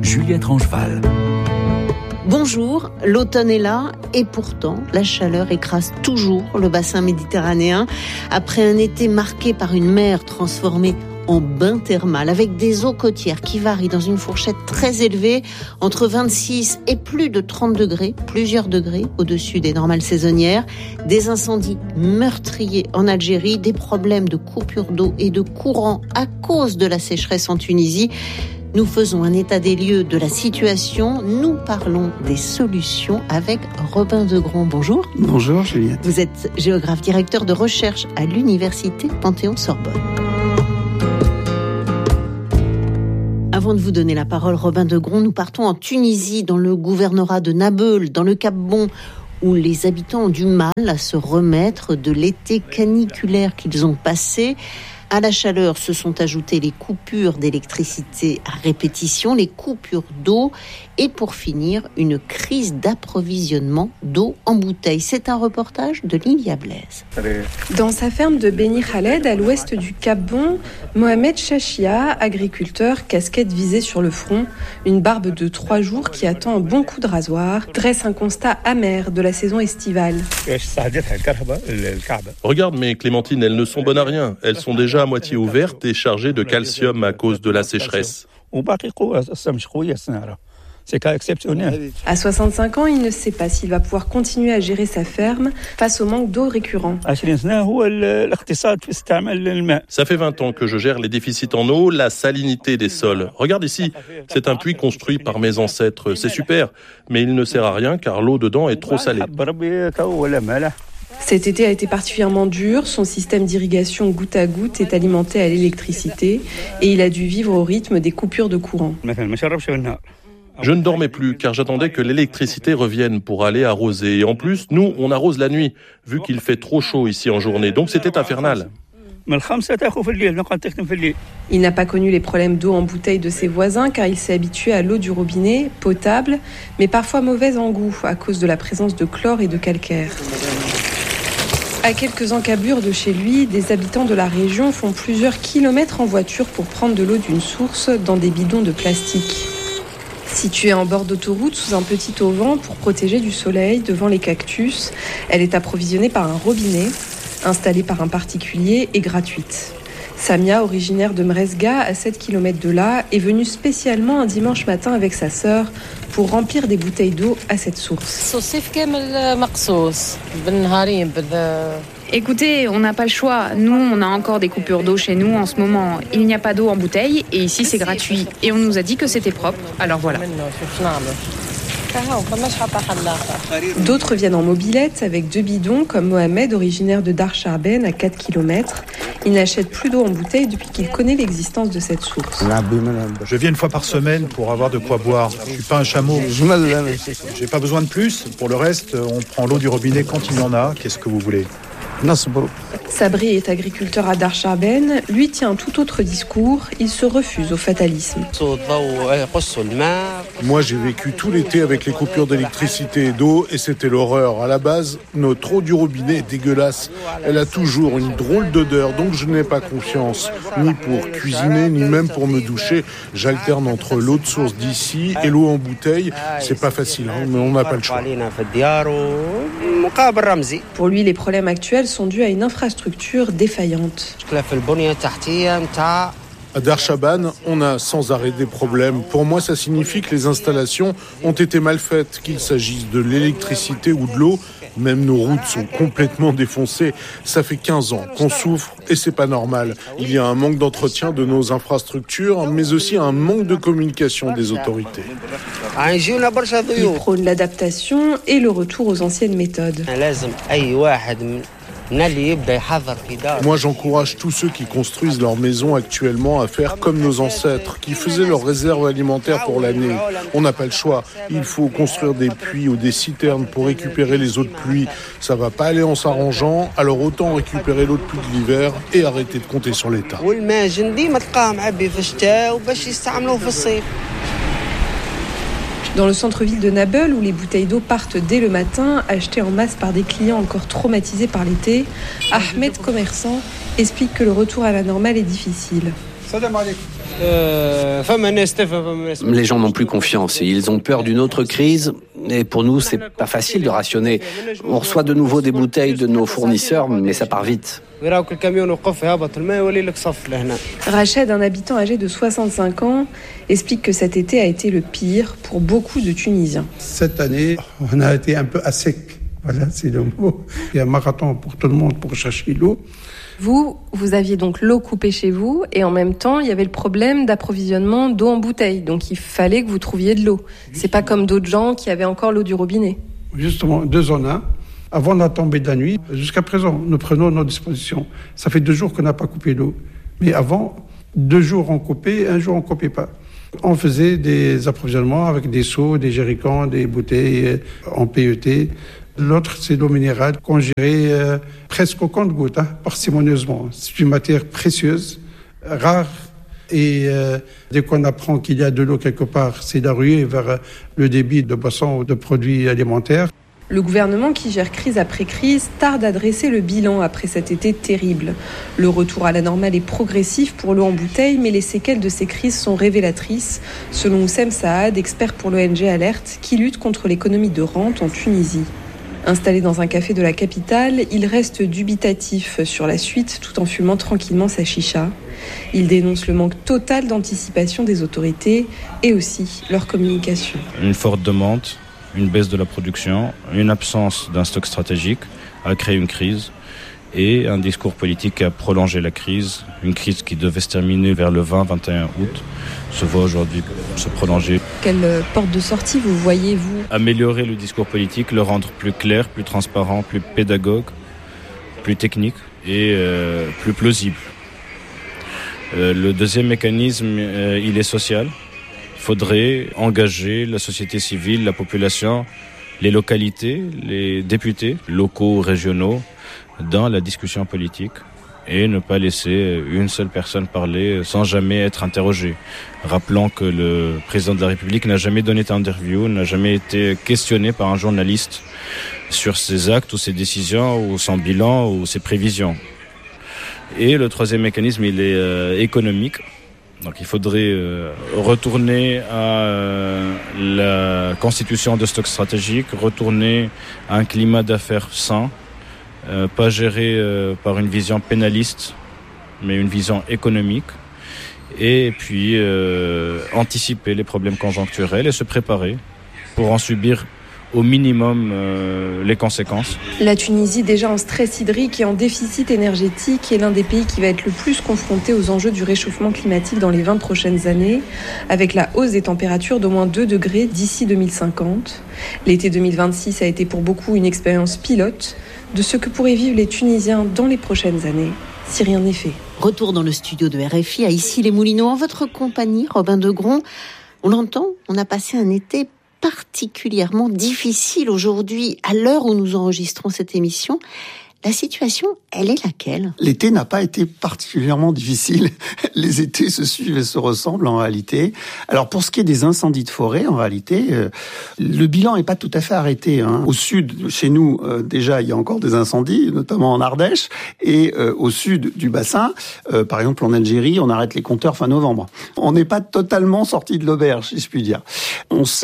Juliette Rangeval. Bonjour, l'automne est là et pourtant la chaleur écrase toujours le bassin méditerranéen. Après un été marqué par une mer transformée en bain thermal avec des eaux côtières qui varient dans une fourchette très élevée entre 26 et plus de 30 degrés, plusieurs degrés au-dessus des normales saisonnières, des incendies meurtriers en Algérie, des problèmes de coupure d'eau et de courant à cause de la sécheresse en Tunisie. Nous faisons un état des lieux de la situation. Nous parlons des solutions avec Robin Degron. Bonjour. Bonjour Juliette. Vous êtes géographe directeur de recherche à l'université Panthéon-Sorbonne. Avant de vous donner la parole, Robin Degron, nous partons en Tunisie, dans le gouvernorat de Nabeul, dans le Cap Bon, où les habitants ont du mal à se remettre de l'été caniculaire qu'ils ont passé. À la chaleur se sont ajoutées les coupures d'électricité à répétition, les coupures d'eau et pour finir, une crise d'approvisionnement d'eau en bouteille. C'est un reportage de Lilia Blaise. Dans sa ferme de Beni Khaled, à l'ouest du Cap Bon, Mohamed Chachia, agriculteur, casquette visée sur le front, une barbe de 3 jours qui attend un bon coup de rasoir, dresse un constat amer de la saison estivale. Regarde mes clémentines, elles ne sont bonnes à rien. Elles sont déjà à moitié ouvertes et chargées de calcium à cause de la sécheresse. C'est cas exceptionnel. À 65 ans, il ne sait pas s'il va pouvoir continuer à gérer sa ferme face au manque d'eau récurrent. Ça fait 20 ans que je gère les déficits en eau, la salinité des sols. Regarde ici, c'est un puits construit par mes ancêtres. C'est super, mais il ne sert à rien car l'eau dedans est trop salée. Cet été a été particulièrement dur, son système d'irrigation goutte à goutte est alimenté à l'électricité et il a dû vivre au rythme des coupures de courant. Je ne dormais plus car j'attendais que l'électricité revienne pour aller arroser. Et en plus, nous, on arrose la nuit, vu qu'il fait trop chaud ici en journée. Donc c'était infernal. Il n'a pas connu les problèmes d'eau en bouteille de ses voisins car il s'est habitué à l'eau du robinet, potable, mais parfois mauvaise en goût à cause de la présence de chlore et de calcaire. À quelques encablures de chez lui, des habitants de la région font plusieurs kilomètres en voiture pour prendre de l'eau d'une source dans des bidons de plastique. Située en bord d'autoroute sous un petit auvent pour protéger du soleil devant les cactus, elle est approvisionnée par un robinet, installé par un particulier et gratuite. Samia, originaire de Mresga, à 7 km de là, est venue spécialement un dimanche matin avec sa sœur pour remplir des bouteilles d'eau à cette source. Écoutez, on n'a pas le choix. Nous, on a encore des coupures d'eau chez nous en ce moment. Il n'y a pas d'eau en bouteille et ici c'est gratuit. Et on nous a dit que c'était propre. Alors voilà. D'autres viennent en mobilette avec 2 bidons, comme Mohamed, originaire de Dar Charben, à 4 km. Il n'achète plus d'eau en bouteille depuis qu'il connaît l'existence de cette source. Je viens une fois par semaine pour avoir de quoi boire. Je suis pas un chameau. J'ai pas besoin de plus. Pour le reste, on prend l'eau du robinet quand il y en a. Qu'est-ce que vous voulez ? Sabri est agriculteur à Dar Charben. Lui tient un tout autre discours. Il se refuse au fatalisme. Moi, j'ai vécu tout l'été avec les coupures d'électricité et d'eau et c'était l'horreur. À la base, notre eau du robinet est dégueulasse. Elle a toujours une drôle d'odeur, donc je n'ai pas confiance. Ni pour cuisiner, ni même pour me doucher. J'alterne entre l'eau de source d'ici et l'eau en bouteille. C'est pas facile, mais on n'a pas le choix. Pour lui, les problèmes actuels sont dus à une infrastructure défaillante. À Dar Chaban, on a sans arrêt des problèmes. Pour moi, ça signifie que les installations ont été mal faites, qu'il s'agisse de l'électricité ou de l'eau. Même nos routes sont complètement défoncées. Ça fait 15 ans qu'on souffre et c'est pas normal. Il y a un manque d'entretien de nos infrastructures, mais aussi un manque de communication des autorités. Il prône l'adaptation et le retour aux anciennes méthodes. Moi, j'encourage tous ceux qui construisent leur maison actuellement à faire comme nos ancêtres, qui faisaient leurs réserves alimentaires pour l'année. On n'a pas le choix. Il faut construire des puits ou des citernes pour récupérer les eaux de pluie. Ça va pas aller en s'arrangeant, alors autant récupérer l'eau de pluie de l'hiver et arrêter de compter sur l'État. Dans le centre-ville de Nabeul, où les bouteilles d'eau partent dès le matin, achetées en masse par des clients encore traumatisés par l'été, Ahmed, commerçant, explique que le retour à la normale est difficile. Les gens n'ont plus confiance et ils ont peur d'une autre crise. Et pour nous, c'est pas facile de rationner. On reçoit de nouveau des bouteilles de nos fournisseurs, mais ça part vite. Rached, un habitant âgé de 65 ans, explique que cet été a été le pire pour beaucoup de Tunisiens. Cette année, on a été un peu à sec. Voilà, c'est le mot. Il y a un marathon pour tout le monde pour chercher l'eau. Vous aviez donc l'eau coupée chez vous et en même temps, il y avait le problème d'approvisionnement d'eau en bouteille. Donc il fallait que vous trouviez de l'eau. C'est pas comme d'autres gens qui avaient encore l'eau du robinet. Justement, 2 en 1. Avant la tombée de la nuit, jusqu'à présent, nous prenons nos dispositions. Ça fait 2 jours qu'on n'a pas coupé l'eau. Mais avant, 2 jours on coupait, 1 jour on coupait pas. On faisait des approvisionnements avec des seaux, des jerrycans, des bouteilles en PET. L'autre, c'est l'eau minérale qu'on gérait presque au compte-gouttes, parcimonieusement. C'est une matière précieuse, rare. Et dès qu'on apprend qu'il y a de l'eau quelque part, c'est la ruée vers le débit de boissons ou de produits alimentaires. Le gouvernement qui gère crise après crise tarde à dresser le bilan après cet été terrible. Le retour à la normale est progressif pour l'eau en bouteille, mais les séquelles de ces crises sont révélatrices, selon Oussem Saad, expert pour l'ONG Alerte, qui lutte contre l'économie de rente en Tunisie. Installé dans un café de la capitale, il reste dubitatif sur la suite tout en fumant tranquillement sa chicha. Il dénonce le manque total d'anticipation des autorités et aussi leur communication. Une forte demande, une baisse de la production, une absence d'un stock stratégique a créé une crise et un discours politique qui a prolongé la crise. Une crise qui devait se terminer vers le 20-21 août se voit aujourd'hui se prolonger. Quelle porte de sortie vous voyez, vous ? Améliorer le discours politique, le rendre plus clair, plus transparent, plus pédagogue, plus technique et plus plausible. Le deuxième mécanisme, il est social. Il faudrait engager la société civile, la population, les localités, les députés locaux, régionaux, dans la discussion politique et ne pas laisser une seule personne parler sans jamais être interrogée. Rappelons que le président de la République n'a jamais donné d'interview, n'a jamais été questionné par un journaliste sur ses actes ou ses décisions ou son bilan ou ses prévisions. Et le troisième mécanisme, il est économique. Donc il faudrait retourner à la constitution de stocks stratégiques, retourner à un climat d'affaires sain, pas géré par une vision pénaliste, mais une vision économique, et puis anticiper les problèmes conjoncturels et se préparer pour en subir au minimum les conséquences. La Tunisie, déjà en stress hydrique et en déficit énergétique, est l'un des pays qui va être le plus confronté aux enjeux du réchauffement climatique dans les 20 prochaines années, avec la hausse des températures d'au moins 2 degrés d'ici 2050. L'été 2026 a été pour beaucoup une expérience pilote de ce que pourraient vivre les Tunisiens dans les prochaines années, si rien n'est fait. Retour dans le studio de RFI à Issy-les-Moulineaux, en votre compagnie, Robin Degron. On l'entend, on a passé un été particulièrement difficile aujourd'hui, à l'heure où nous enregistrons cette émission. La situation, elle est laquelle ? L'été n'a pas été particulièrement difficile. Les étés se suivent et se ressemblent en réalité. Alors pour ce qui est des incendies de forêt, en réalité, le bilan n'est pas tout à fait arrêté. Au sud, chez nous, déjà, il y a encore des incendies, notamment en Ardèche. Et au sud du bassin, par exemple en Algérie, on arrête les compteurs fin novembre. On n'est pas totalement sorti de l'auberge, si je puis dire. On